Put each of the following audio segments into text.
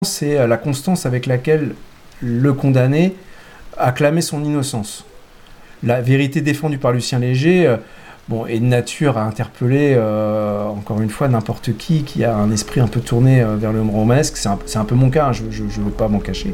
c'est la constance avec laquelle le condamné a clamé son innocence. La vérité défendue par Lucien Léger est de nature à interpeller, encore une fois, n'importe qui a un esprit un peu tourné vers le romanesque. C'est un peu mon cas, hein, je ne veux pas m'en cacher.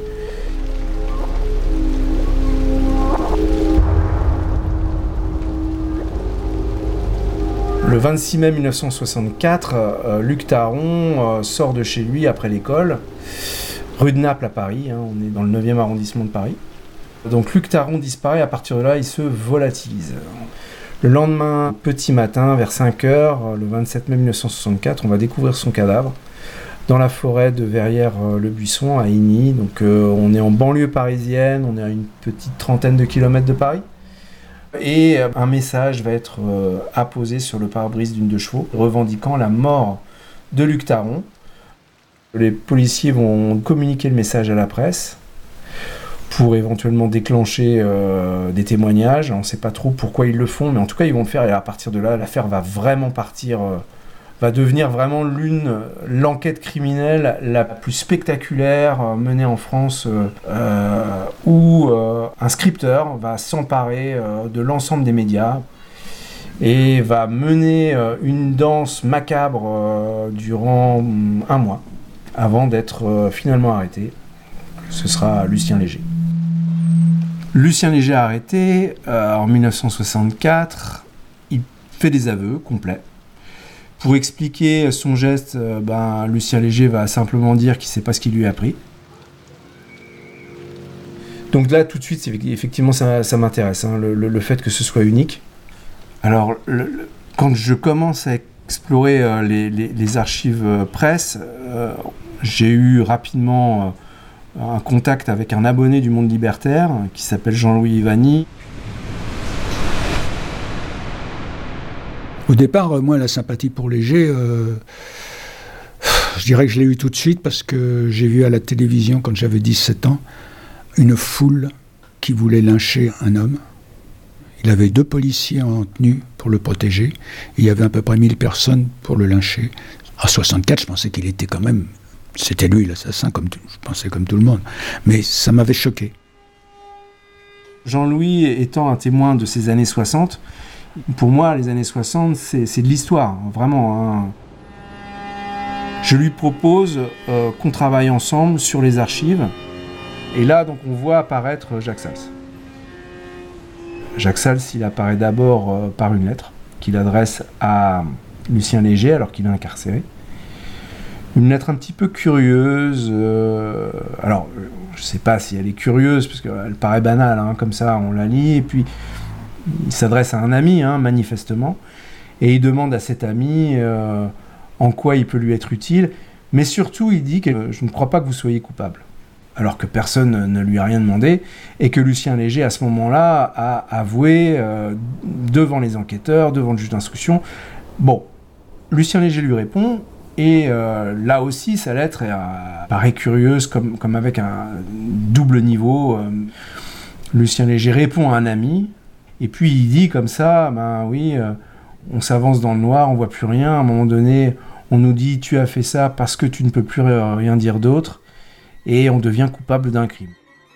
Le 26 mai 1964, Luc Taron sort de chez lui après l'école, rue de Naples à Paris, hein, on est dans le 9e arrondissement de Paris. Donc Luc Taron disparaît, à partir de là, il se volatilise. Le lendemain, petit matin, vers 5h, le 27 mai 1964, on va découvrir son cadavre dans la forêt de Verrières-le-Buisson, à Igny. Donc on est en banlieue parisienne, on est à une petite trentaine de kilomètres de Paris. Et un message va être apposé sur le pare-brise d'une 2 chevaux, revendiquant la mort de Luc Taron. Les policiers vont communiquer le message à la presse pour éventuellement déclencher des témoignages. On ne sait pas trop pourquoi ils le font, mais en tout cas ils vont le faire, et à partir de là, l'affaire va vraiment partir, va devenir vraiment l'enquête criminelle la plus spectaculaire menée en France, où un scripteur va s'emparer de l'ensemble des médias et va mener une danse macabre durant un mois, avant d'être finalement arrêté. Ce sera Lucien Léger. Lucien Léger arrêté en 1964, il fait des aveux complets. Pour expliquer son geste, Lucien Léger va simplement dire qu'il ne sait pas ce qui lui a pris. Donc là, tout de suite, effectivement, ça m'intéresse, hein, le fait que ce soit unique. Alors, quand je commence à explorer les archives presse, j'ai eu rapidement un contact avec un abonné du Monde libertaire qui s'appelle Jean-Louis Ivani. Au départ, moi, la sympathie pour Léger, je dirais que je l'ai eu tout de suite parce que j'ai vu à la télévision, quand j'avais 17 ans, une foule qui voulait lyncher un homme. Il avait 2 policiers en tenue pour le protéger. Il y avait à peu près 1000 personnes pour le lyncher. À 64, je pensais qu'il était quand même... C'était lui l'assassin, je pensais comme tout le monde. Mais ça m'avait choqué. Jean-Louis étant un témoin de ces années 60, pour moi, les années 60, c'est de l'histoire, vraiment. Hein. Je lui propose qu'on travaille ensemble sur les archives. Et là, donc, on voit apparaître Jacques Sals. Jacques Sals, il apparaît d'abord par une lettre qu'il adresse à Lucien Léger, alors qu'il est incarcéré. Une lettre un petit peu curieuse. Alors, je ne sais pas si elle est curieuse, parce qu'elle paraît banale, hein, comme ça, on la lit, et puis il s'adresse à un ami, hein, manifestement, et il demande à cet ami en quoi il peut lui être utile, mais surtout, il dit que je ne crois pas que vous soyez coupable, alors que personne ne lui a rien demandé, et que Lucien Léger, à ce moment-là, a avoué devant les enquêteurs, devant le juge d'instruction. Bon, Lucien Léger lui répond, et là aussi, sa lettre paraît curieuse, comme avec un double niveau. Lucien Léger répond à un ami, et puis il dit comme ça, on s'avance dans le noir, on voit plus rien, à un moment donné, on nous dit « tu as fait ça parce que tu ne peux plus rien dire d'autre », et on devient coupable d'un crime.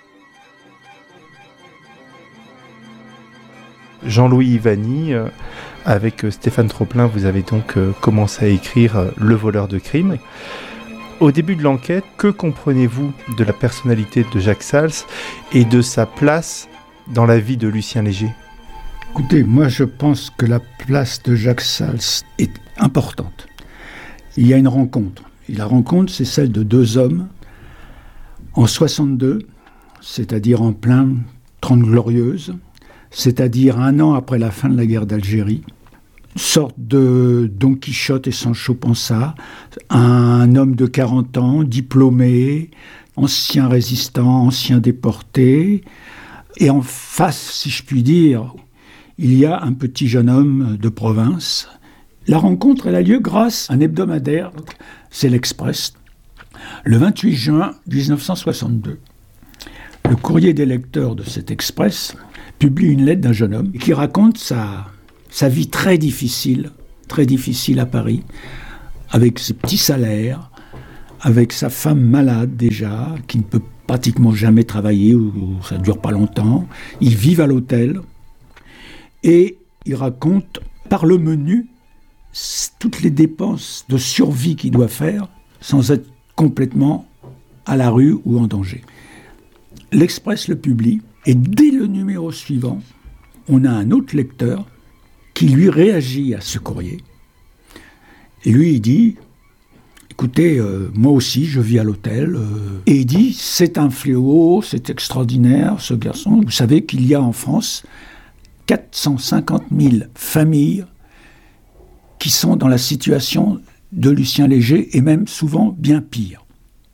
Jean-Louis Ivani, avec Stéphane Troplin, vous avez donc commencé à écrire Le voleur de crime. Au début de l'enquête, que comprenez-vous de la personnalité de Jacques Sals et de sa place dans la vie de Lucien Léger ? Écoutez, moi je pense que la place de Jacques Sals est importante. Il y a une rencontre. Et la rencontre, c'est celle de 2 hommes en 62, c'est-à-dire en plein 30 glorieuses, c'est-à-dire 1 an après la fin de la guerre d'Algérie. Une sorte de Don Quichotte et Sancho Panza, un homme de 40 ans, diplômé, ancien résistant, ancien déporté, et en face, si je puis dire, il y a un petit jeune homme de province. La rencontre, elle a lieu grâce à un hebdomadaire, c'est l'Express, le 28 juin 1962. Le courrier des lecteurs de cet Express publie une lettre d'un jeune homme qui raconte sa vie très difficile à Paris, avec ses petits salaires, avec sa femme malade déjà, qui ne peut pratiquement jamais travailler, ou ça ne dure pas longtemps. Ils vivent à l'hôtel et il raconte par le menu toutes les dépenses de survie qu'il doit faire sans être complètement à la rue ou en danger. L'Express le publie et dès le numéro suivant, on a un autre lecteur qui lui réagit à ce courrier. Et lui, il dit... Écoutez, moi aussi, je vis à l'hôtel. Et il dit, c'est un fléau, c'est extraordinaire, ce garçon. Vous savez qu'il y a en France 450 000 familles qui sont dans la situation de Lucien Léger, et même souvent bien pire.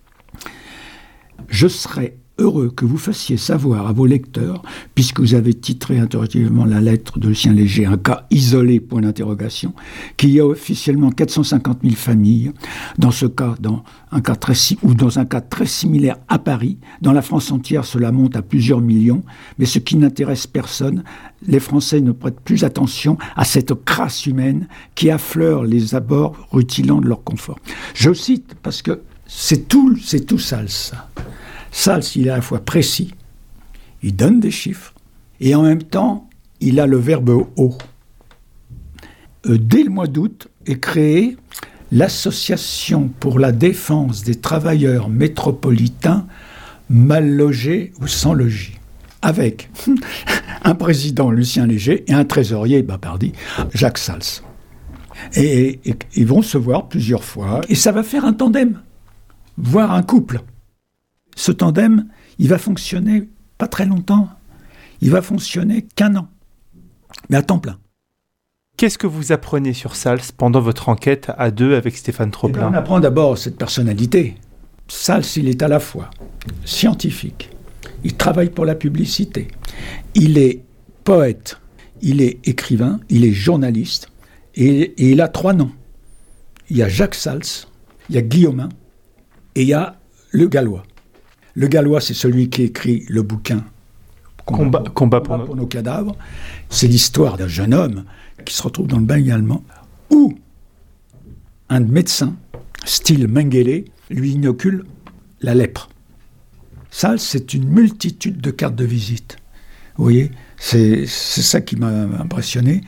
Je serais heureux que vous fassiez savoir à vos lecteurs, puisque vous avez titré interrogativement la lettre de Lucien Léger, un cas isolé, point d'interrogation, qu'il y a officiellement 450 000 familles, dans ce cas, dans un cas très similaire à Paris. Dans la France entière, cela monte à plusieurs millions, mais ce qui n'intéresse personne, les Français ne prêtent plus attention à cette crasse humaine qui affleure les abords rutilant de leur confort. Je cite, parce que c'est tout Sals, ça. Sals, il est à la fois précis, il donne des chiffres, et en même temps, il a le verbe « haut ». Dès le mois d'août est créée l'Association pour la défense des travailleurs métropolitains mal logés ou sans logis, avec un président, Lucien Léger, et un trésorier, Jacques Sals. Et ils vont se voir plusieurs fois, et ça va faire un tandem, voire un couple. Ce tandem, il va fonctionner pas très longtemps. Il va fonctionner qu'1 an, mais à temps plein. Qu'est-ce que vous apprenez sur Sals pendant votre enquête à deux avec Stéphane Troplin ? On apprend d'abord cette personnalité. Sals, il est à la fois scientifique, il travaille pour la publicité, il est poète, il est écrivain, il est journaliste, et il a 3 noms. Il y a Jacques Sals, il y a Guillaumin, et il y a Le Gallois. Le Gallois, c'est celui qui écrit le bouquin Combat pour nos cadavres. C'est l'histoire d'un jeune homme qui se retrouve dans le bagne allemand, où un médecin, style Mengele, lui inocule la lèpre. Ça, c'est une multitude de cartes de visite. Vous voyez, c'est ça qui m'a impressionné.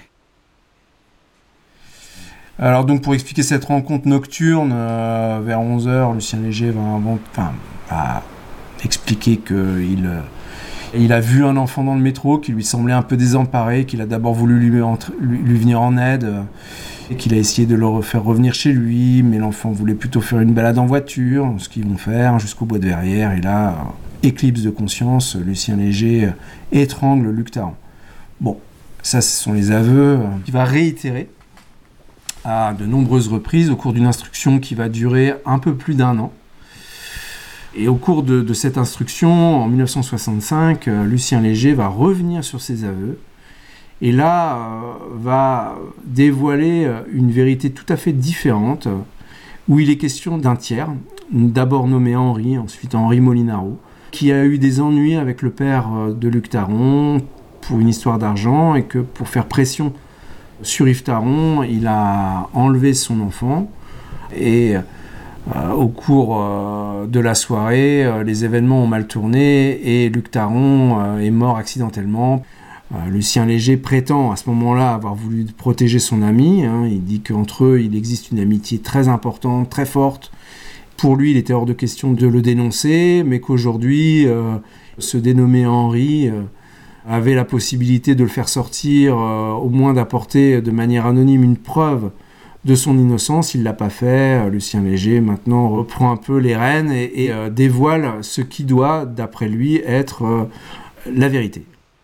Alors donc pour expliquer cette rencontre nocturne, vers 11h, Lucien Léger va expliquer qu'il a vu un enfant dans le métro qui lui semblait un peu désemparé, qu'il a d'abord voulu lui venir en aide, et qu'il a essayé de le faire revenir chez lui, mais l'enfant voulait plutôt faire une balade en voiture, ce qu'ils vont faire jusqu'au bois de Verrières, et là, éclipse de conscience, Lucien Léger étrangle Luc Taron. Bon, ça ce sont les aveux qu'il va réitérer à de nombreuses reprises au cours d'une instruction qui va durer un peu plus d'1 an. Et au cours de cette instruction, en 1965, Lucien Léger va revenir sur ses aveux et là va dévoiler une vérité tout à fait différente où il est question d'un tiers, d'abord nommé Henri, ensuite Henri Molinaro, qui a eu des ennuis avec le père de Luc Taron pour une histoire d'argent et que pour faire pression sur Yves Taron, il a enlevé son enfant et au cours de la soirée, les événements ont mal tourné et Luc Taron est mort accidentellement. Lucien Léger prétend à ce moment-là avoir voulu protéger son ami. Il dit qu'entre eux, il existe une amitié très importante, très forte. Pour lui, il était hors de question de le dénoncer, mais qu'aujourd'hui, ce dénommé Henri avait la possibilité de le faire sortir, au moins d'apporter de manière anonyme une preuve de son innocence. Il ne l'a pas fait. Lucien Léger, maintenant, reprend un peu les rênes et dévoile ce qui doit, d'après lui, être la vérité.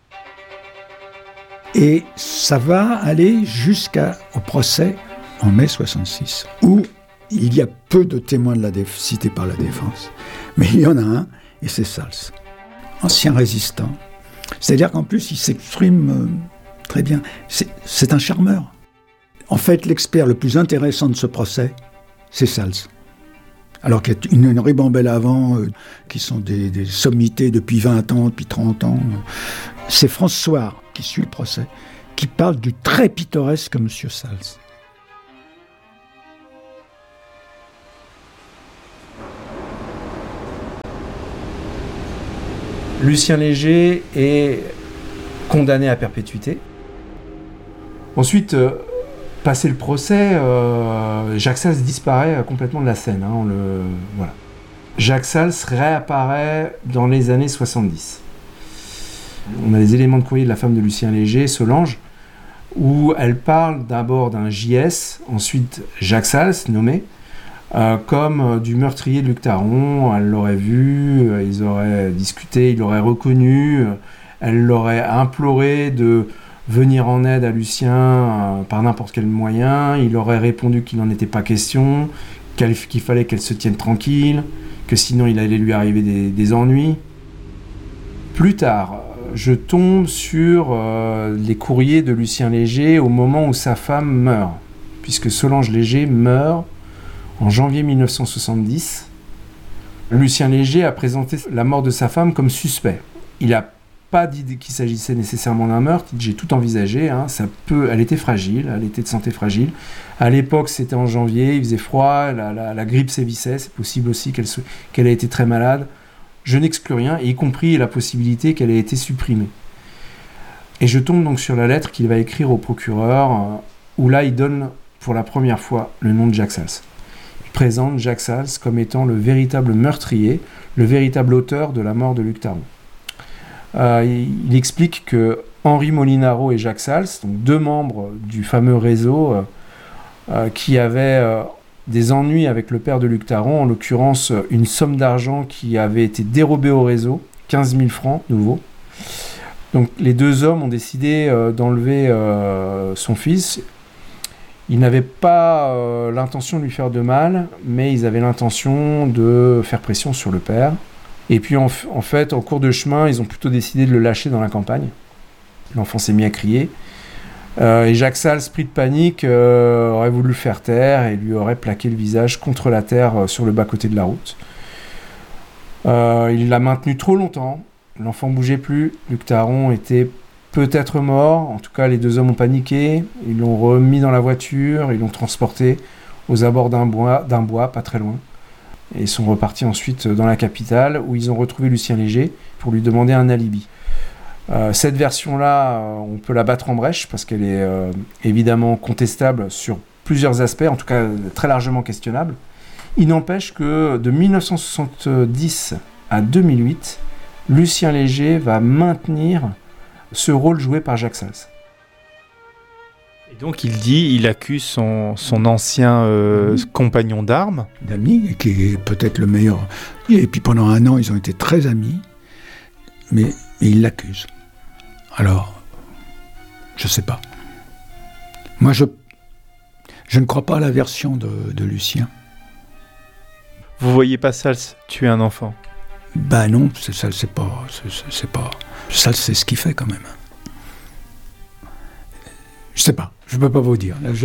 Et ça va aller jusqu'au procès en mai 66, où il y a peu de témoins cités par la défense. Mais il y en a un, et c'est Sals, ancien résistant. C'est-à-dire qu'en plus, il s'exprime très bien. C'est un charmeur. En fait, l'expert le plus intéressant de ce procès, c'est Sals. Alors qu'il y a une ribambelle avant, qui sont des sommités depuis 20 ans, depuis 30 ans. C'est François, qui suit le procès, qui parle du très pittoresque Monsieur Sals. Lucien Léger est condamné à perpétuité. Ensuite, passé le procès, Jacques Sals disparaît complètement de la scène. Voilà. Jacques Sals réapparaît dans les années 70. On a les éléments de courrier de la femme de Lucien Léger, Solange, où elle parle d'abord d'un JS, ensuite Jacques Sals, nommé, comme du meurtrier de Luc Taron. Elle l'aurait vu, ils auraient discuté, il l'aurait reconnu, elle l'aurait imploré de venir en aide à Lucien par n'importe quel moyen. Il aurait répondu qu'il n'en était pas question, qu'il fallait qu'elle se tienne tranquille, que sinon il allait lui arriver des ennuis. Plus tard, je tombe sur les courriers de Lucien Léger au moment où sa femme meurt, puisque Solange Léger meurt en janvier 1970. Lucien Léger a présenté la mort de sa femme comme suspect. Il n'a pas dit qu'il s'agissait nécessairement d'un meurtre, j'ai tout envisagé, elle était fragile, elle était de santé fragile. À l'époque, c'était en janvier, il faisait froid, la grippe sévissait, c'est possible aussi qu'elle ait été très malade. Je n'exclus rien, y compris la possibilité qu'elle ait été supprimée. Et je tombe donc sur la lettre qu'il va écrire au procureur, où là, il donne pour la première fois le nom de Jacques Sals. Il présente Jacques Sals comme étant le véritable meurtrier, le véritable auteur de la mort de Luc Taron. Il explique que Henri Molinaro et Jacques Sals, donc deux membres du fameux réseau qui avaient des ennuis avec le père de Luc Taron, en l'occurrence une somme d'argent qui avait été dérobée au réseau, 15 000 francs nouveaux. Donc les deux hommes ont décidé d'enlever son fils. Ils n'avaient pas l'intention de lui faire de mal, mais ils avaient l'intention de faire pression sur le père. Et puis en fait, en cours de chemin, ils ont plutôt décidé de le lâcher dans la campagne. L'enfant s'est mis à crier. Et Jacques Sals, pris de panique, aurait voulu le faire taire et lui aurait plaqué le visage contre la terre sur le bas-côté de la route. Il l'a maintenu trop longtemps. L'enfant ne bougeait plus. Luc Taron était peut-être mort. En tout cas, les deux hommes ont paniqué. Ils l'ont remis dans la voiture. Ils l'ont transporté aux abords d'un bois, pas très loin. Et ils sont repartis ensuite dans la capitale, où ils ont retrouvé Lucien Léger pour lui demander un alibi. Cette version-là, on peut la battre en brèche, parce qu'elle est évidemment contestable sur plusieurs aspects, en tout cas très largement questionnable. Il n'empêche que de 1970 à 2008, Lucien Léger va maintenir ce rôle joué par Jacques Sals. Et donc il accuse son ancien compagnon d'armes. D'ami, qui est peut-être le meilleur. Et puis pendant un an, ils ont été très amis, mais il l'accuse. Alors, je sais pas. Moi, je ne crois pas à la version de Lucien. Vous voyez pas Sals tuer un enfant? Ben non, Sals, c'est pas. Sals, c'est ce qu'il fait quand même. Je sais pas, je peux pas vous dire. Là,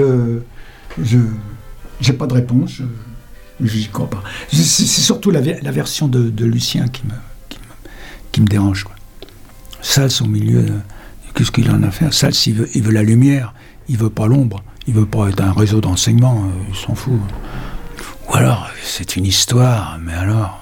j'ai pas de réponse. J'y crois pas. C'est surtout la version de Lucien qui me dérange, quoi. Sals au milieu, qu'est-ce qu'il en a fait? Sals, il veut la lumière, il veut pas l'ombre, il veut pas être un réseau d'enseignement, il s'en fout. Ou alors, c'est une histoire, mais alors...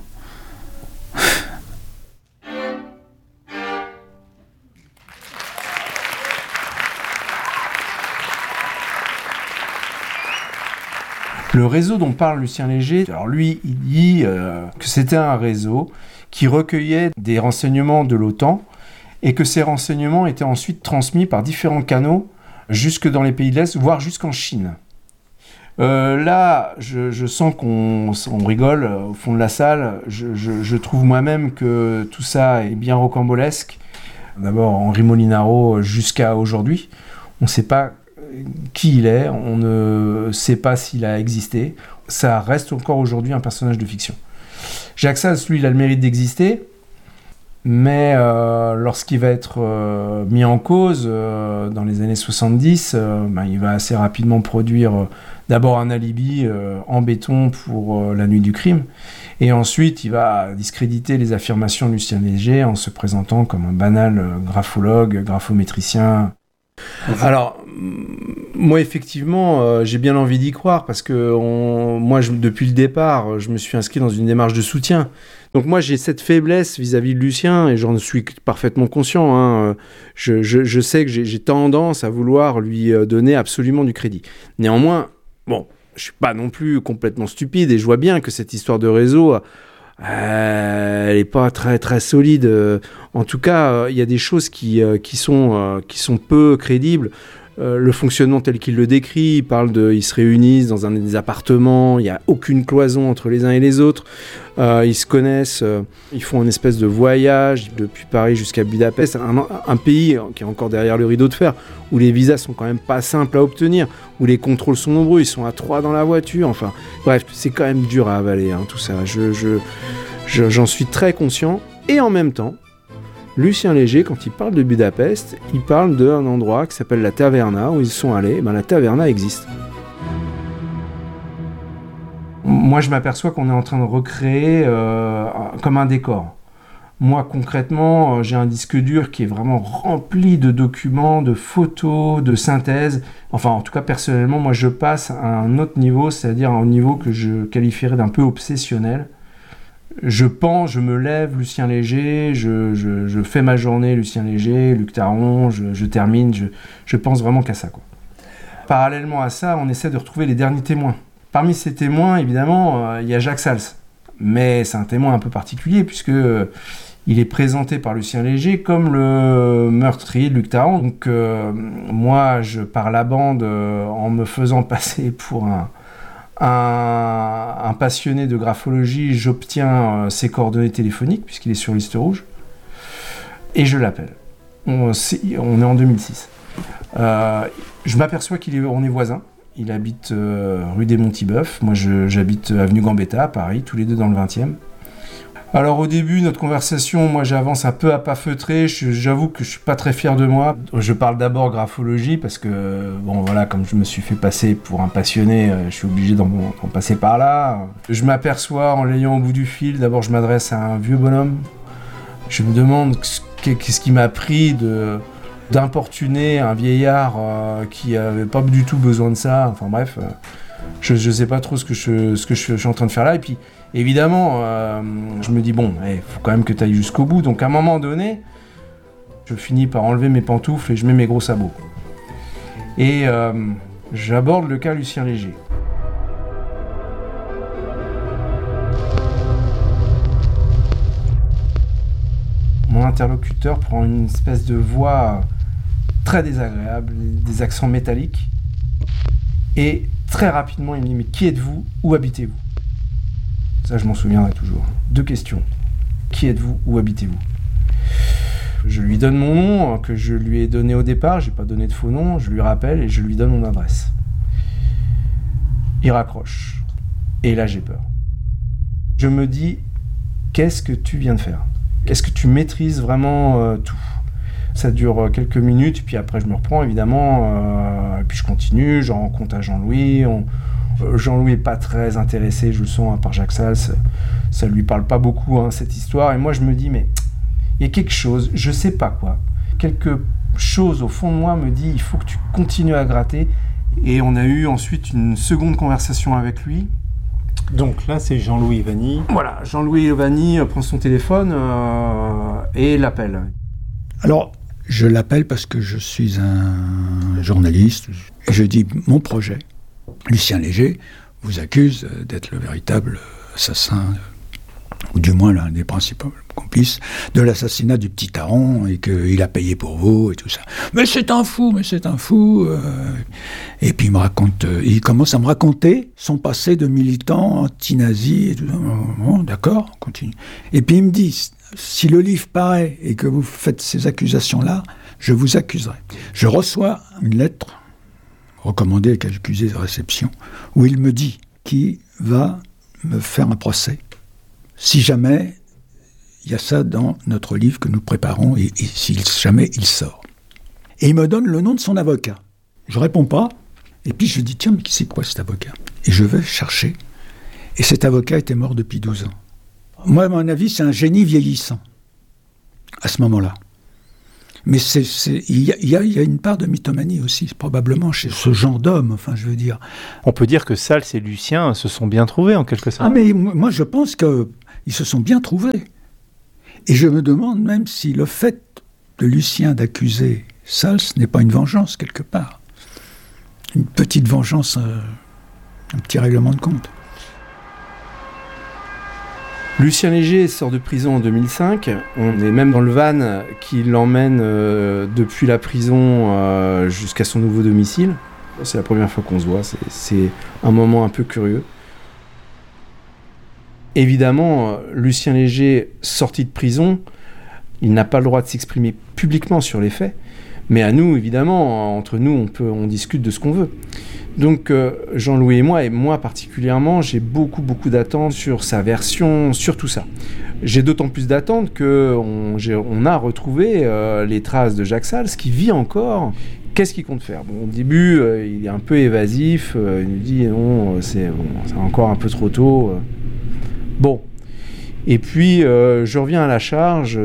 Le réseau dont parle Lucien Léger, alors lui, il dit que c'était un réseau qui recueillait des renseignements de l'OTAN et que ces renseignements étaient ensuite transmis par différents canaux jusque dans les pays de l'Est, voire jusqu'en Chine. Là, je sens qu'on rigole au fond de la salle. Je trouve moi-même que tout ça est bien rocambolesque. D'abord, Henri Molinaro jusqu'à aujourd'hui. On ne sait pas qui il est, on ne sait pas s'il a existé. Ça reste encore aujourd'hui un personnage de fiction. Jacques Sals, lui, il a le mérite d'exister, mais lorsqu'il va être mis en cause dans les années 70, il va assez rapidement produire d'abord un alibi en béton pour la nuit du crime, et ensuite il va discréditer les affirmations de Lucien Léger en se présentant comme un banal graphologue, graphométricien. Alors, moi, effectivement, j'ai bien envie d'y croire parce que depuis le départ, je me suis inscrit dans une démarche de soutien. Donc moi, j'ai cette faiblesse vis-à-vis de Lucien et j'en suis parfaitement conscient. Hein. Je sais que j'ai tendance à vouloir lui donner absolument du crédit. Néanmoins, bon, je suis pas non plus complètement stupide et je vois bien que cette histoire de réseau... elle est pas très très solide. En tout cas, il y a des choses qui sont peu crédibles. Le fonctionnement tel qu'il le décrit, ils se réunissent dans des appartements, il n'y a aucune cloison entre les uns et les autres. Ils se connaissent, ils font une espèce de voyage depuis Paris jusqu'à Budapest, un pays qui est encore derrière le rideau de fer, où les visas sont quand même pas simples à obtenir, où les contrôles sont nombreux, ils sont à 3 dans la voiture, enfin bref, c'est quand même dur à avaler, hein, tout ça. J'en suis très conscient, et en même temps, Lucien Léger, quand il parle de Budapest, il parle d'un endroit qui s'appelle la Taverna, où ils sont allés. La Taverna existe. Moi, je m'aperçois qu'on est en train de recréer comme un décor. Moi, concrètement, j'ai un disque dur qui est vraiment rempli de documents, de photos, de synthèses. Enfin, en tout cas, personnellement, moi, je passe à un autre niveau, c'est-à-dire un niveau que je qualifierais d'un peu obsessionnel. Je me lève, Lucien Léger, je fais ma journée, Lucien Léger, Luc Taron, je termine, je pense vraiment qu'à ça, quoi. Parallèlement à ça, on essaie de retrouver les derniers témoins. Parmi ces témoins, évidemment, il y a Jacques Sals. Mais c'est un témoin un peu particulier, puisque il est présenté par Lucien Léger comme le meurtrier de Luc Taron. Donc moi, par la bande, en me faisant passer pour un passionné de graphologie, j'obtiens ses coordonnées téléphoniques, puisqu'il est sur liste rouge, et je l'appelle. On est en 2006. Je m'aperçois qu'on est voisins. Il habite rue des Monts-Tibeuf. Moi, j'habite avenue Gambetta, à Paris, tous les deux dans le 20e. Alors au début, notre conversation, moi j'avance un peu à pas feutré, j'avoue que je suis pas très fier de moi. Je parle d'abord graphologie parce que, bon voilà, comme je me suis fait passer pour un passionné, je suis obligé d'en passer par là. Je m'aperçois en l'ayant au bout du fil, d'abord je m'adresse à un vieux bonhomme. Je me demande qu'est-ce qui m'a pris d'importuner un vieillard qui avait pas du tout besoin de ça. Enfin bref, je sais pas trop ce que je suis en train de faire là. Et puis évidemment, je me dis, bon, faut quand même que tu ailles jusqu'au bout. Donc, à un moment donné, je finis par enlever mes pantoufles et je mets mes gros sabots. Et j'aborde le cas Lucien Léger. Mon interlocuteur prend une espèce de voix très désagréable, des accents métalliques. Et très rapidement, il me dit, mais qui êtes-vous? Où habitez-vous? Ça, je m'en souviendrai toujours. 2 questions. Qui êtes-vous? Où habitez-vous? Je lui donne mon nom, que je lui ai donné au départ. Je n'ai pas donné de faux nom. Je lui rappelle et je lui donne mon adresse. Il raccroche. Et là, j'ai peur. Je me dis, qu'est-ce que tu viens de faire? Est-ce que tu maîtrises vraiment tout? Ça dure quelques minutes, puis après, je me reprends, évidemment. Et puis, je continue. J'en rencontre à Jean-Louis. Jean-Louis n'est pas très intéressé, je le sens, par Jacques Sals. Ça ne lui parle pas beaucoup, cette histoire. Et moi, je me dis, mais il y a quelque chose, je ne sais pas quoi. Quelque chose au fond de moi me dit, il faut que tu continues à gratter. Et on a eu ensuite une seconde conversation avec lui. Donc là, c'est Jean-Louis Vanni. Voilà, Jean-Louis Vanni prend son téléphone et l'appelle. Alors, je l'appelle parce que je suis un journaliste. Et je dis, mon projet, Lucien Léger vous accuse d'être le véritable assassin, ou du moins l'un des principaux complices de l'assassinat du petit Taron, et qu'il a payé pour vous, et tout ça. Mais c'est un fou. Et puis il commence à me raconter son passé de militant anti-nazi, et tout. Bon, d'accord, on continue. Et puis il me dit, si le livre paraît et que vous faites ces accusations-là, je vous accuserai. Je reçois une lettre recommandé avec accusé de réception, où il me dit qu'il va me faire un procès. Si jamais il y a ça dans notre livre que nous préparons, et si jamais il sort. Et il me donne le nom de son avocat. Je réponds pas, et puis je dis, tiens, mais qui c'est quoi cet avocat? Et je vais chercher. Et cet avocat était mort depuis 12 ans. Moi, à mon avis, c'est un génie vieillissant, à ce moment-là. Mais il y a une part de mythomanie aussi, probablement, chez ce genre d'homme, enfin, je veux dire. On peut dire que Sals et Lucien se sont bien trouvés, en quelque sorte. Ah, mais moi, je pense qu'ils se sont bien trouvés. Et je me demande même si le fait de Lucien d'accuser Sals n'est pas une vengeance, quelque part. Une petite vengeance, un petit règlement de compte. Lucien Léger sort de prison en 2005. On est même dans le van qui l'emmène depuis la prison jusqu'à son nouveau domicile. C'est la première fois qu'on se voit. C'est un moment un peu curieux. Évidemment, Lucien Léger, sorti de prison, il n'a pas le droit de s'exprimer publiquement sur les faits. Mais à nous, évidemment, entre nous, on discute de ce qu'on veut. Donc Jean-Louis et moi particulièrement, j'ai beaucoup d'attentes sur sa version, sur tout ça. J'ai d'autant plus d'attentes qu'on a retrouvé les traces de Jacques Sals, qui vit encore. Qu'est-ce qu'il compte faire ? Bon, au début, il est un peu évasif, il nous dit non, c'est encore un peu trop tôt. Bon. Et puis, je reviens à la charge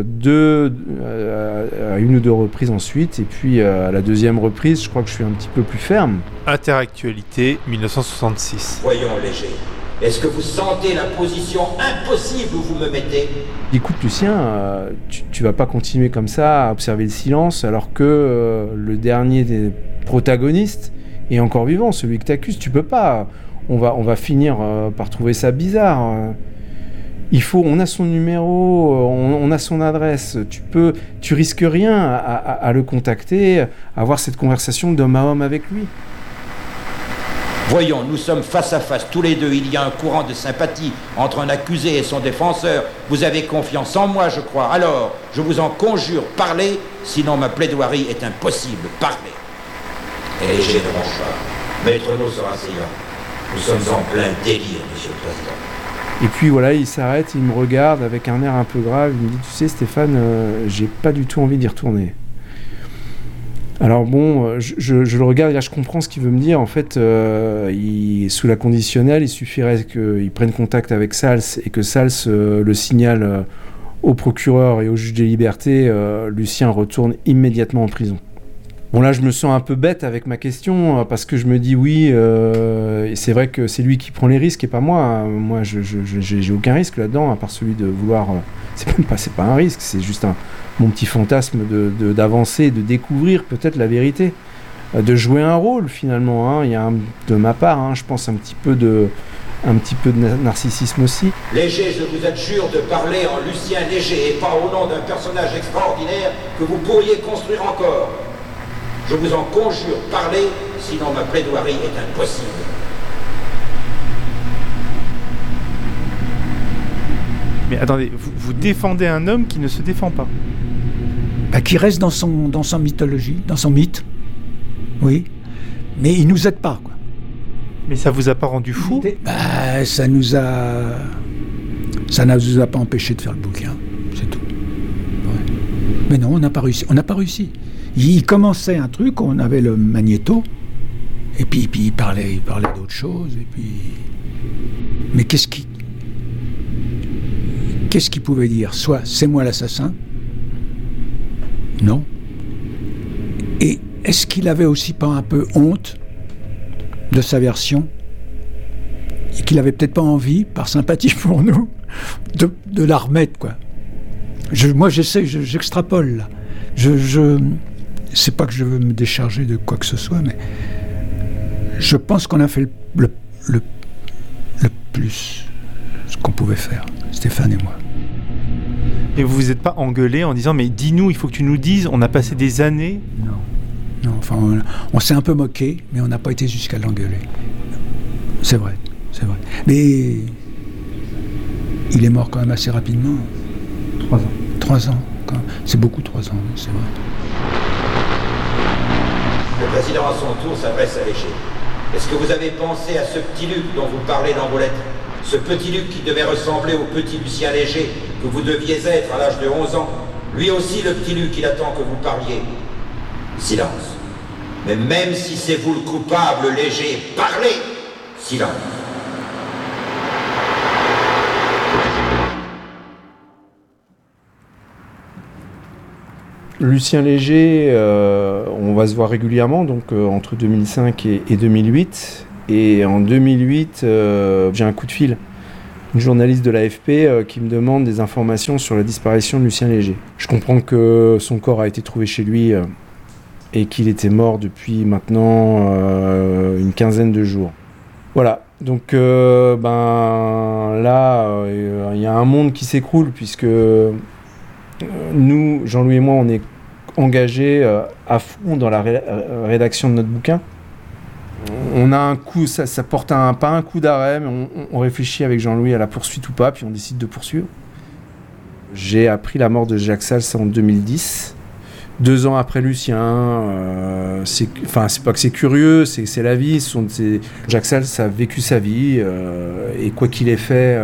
à une ou deux reprises ensuite. Et puis, à la deuxième reprise, je crois que je suis un petit peu plus ferme. Interactualité, 1966. Voyons, Léger. Est-ce que vous sentez la position impossible où vous me mettez ? Écoute, Lucien, tu vas pas continuer comme ça à observer le silence alors que le dernier des protagonistes est encore vivant, celui que t'accuses. Tu peux pas. On va finir par trouver ça bizarre. On a son numéro, on a son adresse. Tu risques rien à le contacter, à avoir cette conversation d'homme à homme avec lui. Voyons, nous sommes face à face tous les deux. Il y a un courant de sympathie entre un accusé et son défenseur. Vous avez confiance en moi, je crois. Alors, je vous en conjure, parlez, sinon ma plaidoirie est impossible. Parlez. Et Léger ne mange pas. Maître No sera asseyant. Nous sommes en plein délire, monsieur le président. Et puis voilà, il s'arrête, il me regarde avec un air un peu grave, il me dit « Tu sais Stéphane, j'ai pas du tout envie d'y retourner ». Alors bon, je le regarde et là je comprends ce qu'il veut me dire. En fait, sous la conditionnelle, il suffirait qu'il prenne contact avec Sals et que Sals le signale au procureur et au juge des libertés. Lucien retourne immédiatement en prison. Bon là, je me sens un peu bête avec ma question parce que je me dis oui, c'est vrai que c'est lui qui prend les risques et pas moi. Moi, j'ai aucun risque là-dedans à part celui de vouloir. C'est pas un risque, c'est juste mon petit fantasme d'avancer, de découvrir peut-être la vérité, de jouer un rôle finalement. Il y a de ma part, je pense un petit peu de narcissisme aussi. Léger, je vous adjure de parler en Lucien Léger et pas au nom d'un personnage extraordinaire que vous pourriez construire encore. Je vous en conjure, parlez, sinon ma plaidoirie est impossible. Mais attendez, vous défendez un homme qui ne se défend pas. Qui reste dans son mythologie, dans son mythe. Oui. Mais il nous aide pas, quoi. Mais ça vous a pas rendu fou ? Ça ne nous a pas empêché de faire le bouquin, c'est tout. Ouais. Mais non, on n'a pas réussi. Il commençait un truc, on avait le magnéto, et puis il parlait d'autre chose, et puis... Mais qu'est-ce qu'il pouvait dire ? Soit c'est moi l'assassin, non. Et est-ce qu'il avait aussi pas un peu honte de sa version ? Et qu'il avait peut-être pas envie, par sympathie pour nous, de la remettre, quoi. Moi j'extrapole, là. C'est pas que je veux me décharger de quoi que ce soit, mais je pense qu'on a fait le plus ce qu'on pouvait faire, Stéphane et moi. Et vous vous êtes pas engueulé en disant « Mais dis-nous, il faut que tu nous dises, on a passé des années ». Non, enfin, on s'est un peu moqué, mais on n'a pas été jusqu'à l'engueuler. C'est vrai. Mais il est mort quand même assez rapidement. 3 ans. 3 ans, quand même. C'est beaucoup 3 ans, c'est vrai. Le président à son tour s'adresse à Léger. Est-ce que vous avez pensé à ce petit Luc dont vous parlez dans vos lettres ? Ce petit Luc qui devait ressembler au petit Lucien Léger que vous deviez être à l'âge de 11 ans. Lui aussi, le petit Luc, il attend que vous parliez. Silence. Mais même si c'est vous le coupable, Léger, parlez ! Silence. Lucien Léger, on va se voir régulièrement, donc entre 2005 et 2008. Et en 2008, j'ai un coup de fil. Une journaliste de l'AFP qui me demande des informations sur la disparition de Lucien Léger. Je comprends que son corps a été trouvé chez lui et qu'il était mort depuis maintenant une quinzaine de jours. Voilà, donc là, il y a un monde qui s'écroule puisque nous, Jean-Louis et moi, on est engagés à fond dans la rédaction de notre bouquin. On a un coup, ça porte pas un coup d'arrêt, mais on réfléchit avec Jean-Louis à la poursuite ou pas, puis on décide de poursuivre. J'ai appris la mort de Jacques Sals en 2010, 2 ans après Lucien. C'est pas que c'est curieux, c'est la vie. Jacques Sals a vécu sa vie, et quoi qu'il ait fait,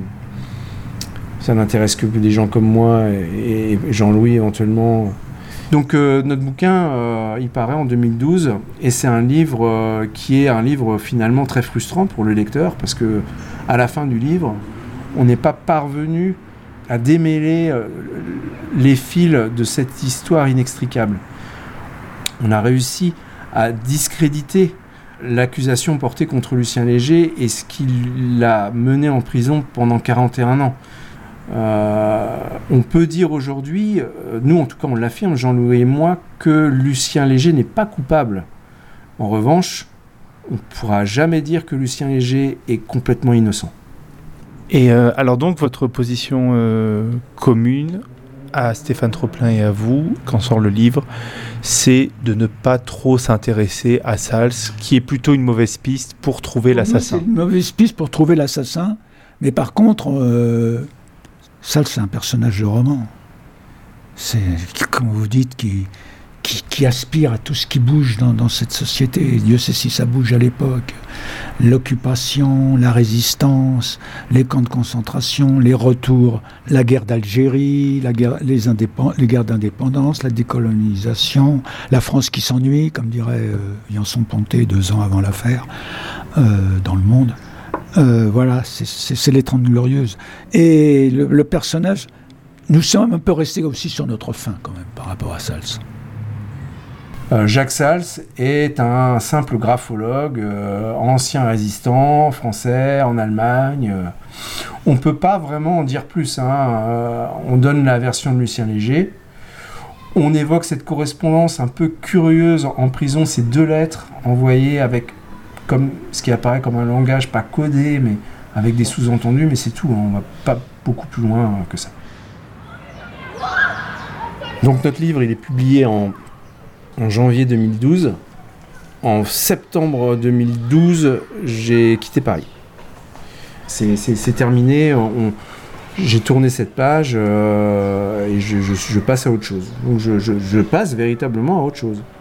ça n'intéresse que des gens comme moi et Jean-Louis éventuellement. Donc notre bouquin, il paraît en 2012 et c'est un livre qui est un livre finalement très frustrant pour le lecteur parce que à la fin du livre, on n'est pas parvenu à démêler les fils de cette histoire inextricable. On a réussi à discréditer l'accusation portée contre Lucien Léger et ce qui l'a mené en prison pendant 41 ans. On peut dire aujourd'hui, nous en tout cas on l'affirme, Jean-Louis et moi, que Lucien Léger n'est pas coupable. En revanche, on ne pourra jamais dire que Lucien Léger est complètement innocent. Et alors donc votre position commune à Stéphane Troplin et à vous, quand sort le livre, c'est de ne pas trop s'intéresser à Sals, qui est plutôt une mauvaise piste pour trouver l'assassin. C'est une mauvaise piste pour trouver l'assassin, mais par contre... Sals, c'est un personnage de roman. C'est, comme vous dites, qui aspire à tout ce qui bouge dans cette société. Et Dieu sait si ça bouge à l'époque. L'occupation, la résistance, les camps de concentration, les retours, la guerre d'Algérie, les guerres d'indépendance, la décolonisation, la France qui s'ennuie, comme dirait Yanson-Ponté 2 ans avant l'affaire, dans Le Monde. Voilà, c'est les 30 Glorieuses. Et le personnage, nous sommes un peu restés aussi sur notre faim quand même par rapport à Sals. Jacques Sals est un simple graphologue, ancien résistant français en Allemagne. On ne peut pas vraiment en dire plus. On donne la version de Lucien Léger. On évoque cette correspondance un peu curieuse en prison, ces 2 lettres envoyées avec comme ce qui apparaît comme un langage pas codé, mais avec des sous-entendus, mais c'est tout, on va pas beaucoup plus loin que ça. Donc notre livre, il est publié en janvier 2012. En septembre 2012, j'ai quitté Paris. C'est terminé, j'ai tourné cette page et je passe à autre chose. Donc je passe véritablement à autre chose.